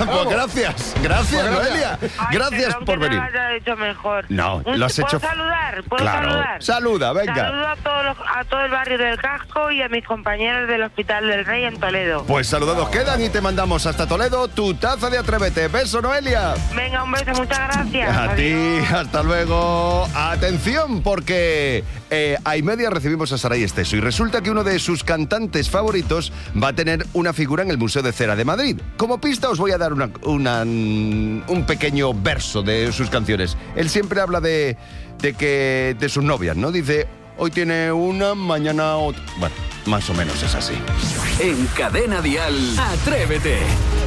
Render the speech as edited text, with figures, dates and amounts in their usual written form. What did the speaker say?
Pues gracias, Noelia. Ay, Gracias perdón por que venir. no lo haya hecho mejor. No, lo has ¿Puedo hecho... saludar? ¿Puedo Claro. saludar? Saluda, venga. Saludo a todo el barrio del Casco y a mis compañeros del Hospital del Rey en Toledo. Pues saludados quedan y te mandamos hasta Toledo tu taza de Atrévete. Beso, Noelia. Venga, un beso, muchas gracias. A ti, Adiós. hasta luego. Atención, porque a y media recibimos a Saray Esteso y resulta que uno de sus cantantes favoritos va a tener una figura en el Museo de Cera de Madrid. Como pista os voy a dar un pequeño verso de sus canciones. Él siempre habla de sus novias, ¿no? Dice, hoy tiene una, mañana otra. Bueno, más o menos es así. En Cadena Dial, Atrévete.